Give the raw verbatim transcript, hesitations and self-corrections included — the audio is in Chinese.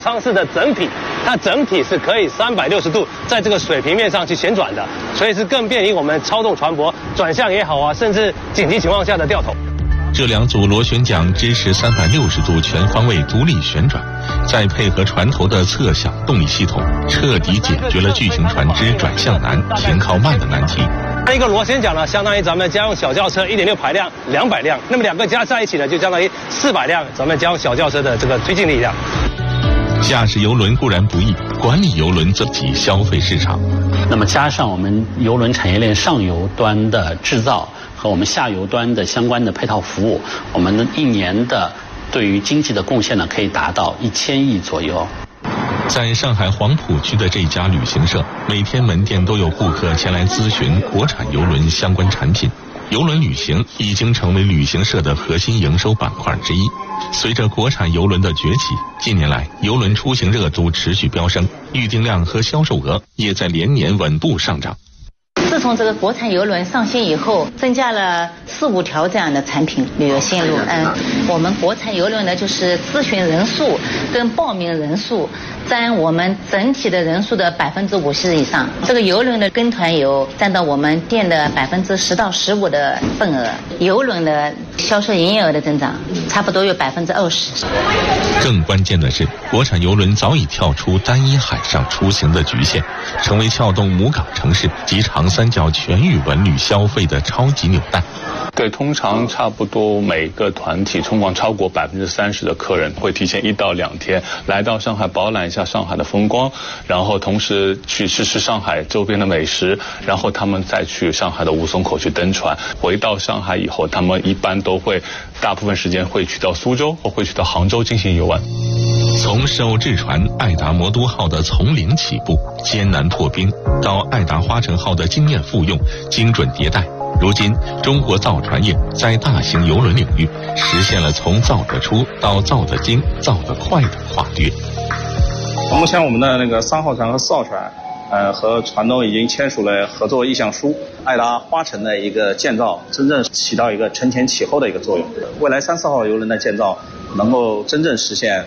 舱室的整体，它整体是可以三百六十度在这个水平面上去旋转的，所以是更便于我们操纵船舶转向也好啊，甚至紧急情况下的掉头。 这两组螺旋桨支持三百六十度全方位独立旋转，再配合船头的侧响动力系统，彻底解决了巨型船只转向难、停靠慢的难题。 一个螺旋桨呢，相当于咱们家用小轿车 一点六 排量两百辆，那么两个加在一起呢，就相当于四百辆咱们家用小轿车的这个推进力量。 驾驶邮轮固然不易，管理邮轮则及消费市场。 那么加上我们邮轮产业链上游端的制造和我们下游端的相关的配套服务，我们一年的对于经济的贡献呢，可以达到一千亿左右。 在上海黄浦区的这家旅行社，每天门店都有顾客前来咨询国产邮轮相关产品。邮轮旅行已经成为旅行社的核心营收板块之一。随着国产邮轮的崛起，近年来邮轮出行热度持续飙升，预订量和销售额也在连年稳步上涨。 自从这个国产邮轮上线以后，增加了四五条这样的产品旅游线路。嗯，我们国产邮轮呢，就是咨询人数跟报名人数占我们整体的人数的百分之五十以上。这个邮轮的跟团游占到我们店的百分之十到十五的份额。邮轮的销售营业额的增长差不多有百分之二十。 更关键的是，国产邮轮早已跳出单一海上出行的局限，成为撬动母港城市及长三角全域文旅消费的超级纽带。 对，通常差不多每个团体通常超过百分之三十的客人会提前一到两天来到上海饱览一下上海的风光，然后同时去吃吃上海周边的美食，然后他们再去上海的吴淞口去登船。回到上海以后，他们一般都会大部分时间会去到苏州或会去到杭州进行游玩。 从首制船爱达魔都号的从零起步，艰难破冰，到爱达花城号的经验复用、精准迭代，如今中国造船业在大型邮轮领域实现了从造得出到造得精、造得快的跨越。 目前我们的那个三号船和四号船，呃，和船东已经签署了合作意向书。爱达花城的一个建造，真正起到一个承前启后的一个作用。未来三四号邮轮的建造，能够真正实现